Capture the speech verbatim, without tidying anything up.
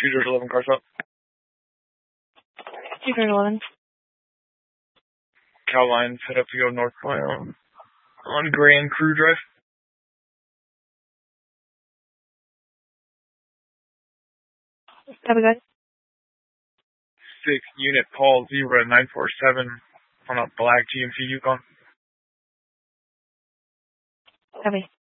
two George eleven, cars up. two George eleven. Cal line set up to go northbound on Grand Crew Drive. Copy, guys. six unit Paul zero nine four seven on a black G M C Yukon. Copy.